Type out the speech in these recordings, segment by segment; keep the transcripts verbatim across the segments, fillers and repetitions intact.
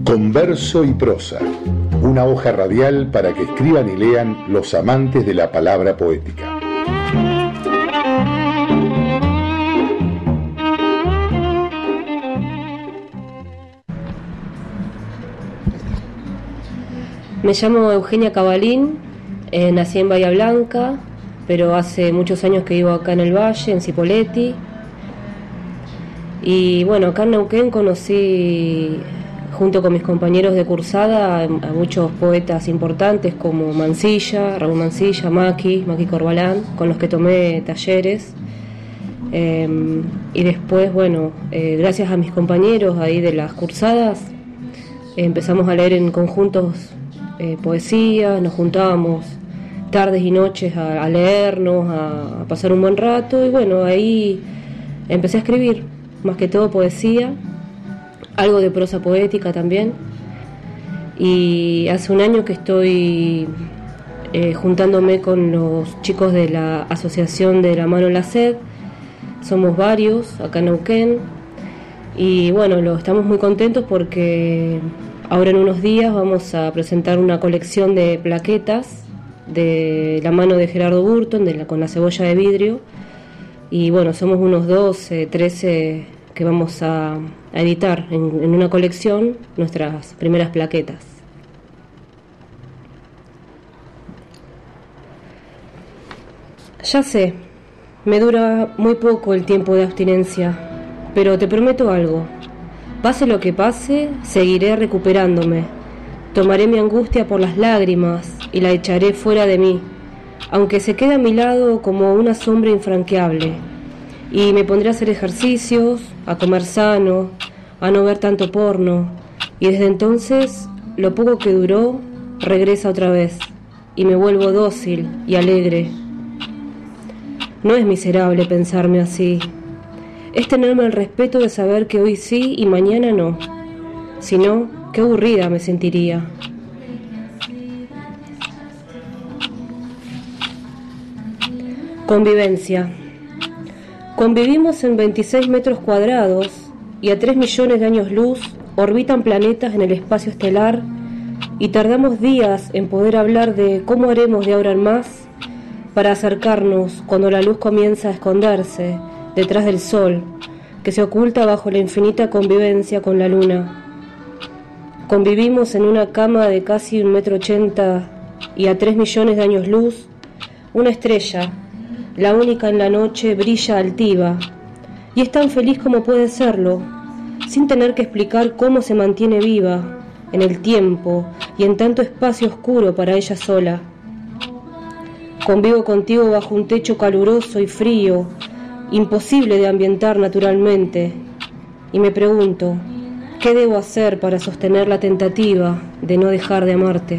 Converso y prosa, una hoja radial para que escriban y lean los amantes de la palabra poética. Me llamo Eugenia Cabalín, eh, nací en Bahía Blanca, pero hace muchos años que vivo acá en el Valle, en Cipolletti. Y bueno, acá en Neuquén conocí, junto con mis compañeros de cursada, a muchos poetas importantes como Mansilla, Raúl Mansilla, Maki, Maki Corbalán, con los que tomé talleres. Eh, y después, bueno, eh, gracias a mis compañeros ahí de las cursadas, eh, empezamos a leer en conjuntos eh, poesía, nos juntábamos tardes y noches a, a leernos, a, a pasar un buen rato, y bueno, ahí empecé a escribir, más que todo poesía, algo de prosa poética también. Y hace un año que estoy eh, juntándome con los chicos de la Asociación de la Mano en la Sed. Somos varios acá en Neuquén y bueno, lo, estamos muy contentos porque ahora en unos días vamos a presentar una colección de plaquetas de la mano de Gerardo Burton, de la, con la cebolla de vidrio. Y bueno, somos unos doce, trece que vamos a, a editar en, en una colección nuestras primeras plaquetas. Ya sé, me dura muy poco el tiempo de abstinencia, pero te prometo algo. Pase lo que pase, seguiré recuperándome. Tomaré mi angustia por las lágrimas y la echaré fuera de mí, aunque se quede a mi lado como una sombra infranqueable. Y me pondré a hacer ejercicios, a comer sano, a no ver tanto porno. Y desde entonces, lo poco que duró, regresa otra vez. Y me vuelvo dócil y alegre. No es miserable pensarme así. Es tenerme el respeto de saber que hoy sí y mañana no. Si no, qué aburrida me sentiría. Convivencia. Convivimos en veintiséis metros cuadrados y a tres millones de años luz orbitan planetas en el espacio estelar y tardamos días en poder hablar de cómo haremos de ahora en más para acercarnos cuando la luz comienza a esconderse detrás del sol que se oculta bajo la infinita convivencia con la luna. Convivimos en una cama de casi un metro ochenta y a tres millones de años luz una estrella, la única en la noche, brilla altiva, y es tan feliz como puede serlo, sin tener que explicar cómo se mantiene viva, en el tiempo y en tanto espacio oscuro para ella sola. Convivo contigo bajo un techo caluroso y frío, imposible de ambientar naturalmente, y me pregunto, ¿qué debo hacer para sostener la tentativa de no dejar de amarte?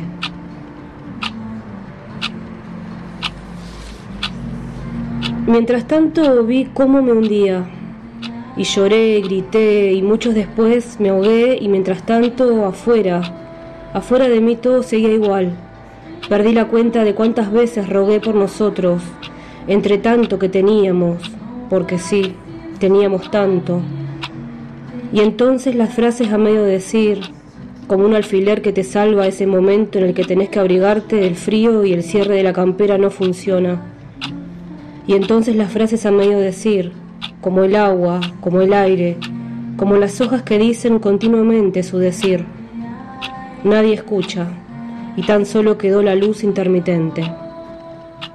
Mientras tanto vi cómo me hundía, y lloré, grité, y muchos después me ahogué, y mientras tanto afuera, afuera de mí todo seguía igual. Perdí la cuenta de cuántas veces rogué por nosotros, entre tanto que teníamos, porque sí, teníamos tanto. Y entonces las frases a medio decir, como un alfiler que te salva ese momento en el que tenés que abrigarte del frío y el cierre de la campera no funciona. Y entonces las frases a medio decir, como el agua, como el aire, como las hojas que dicen continuamente su decir. Nadie escucha, y tan solo quedó la luz intermitente.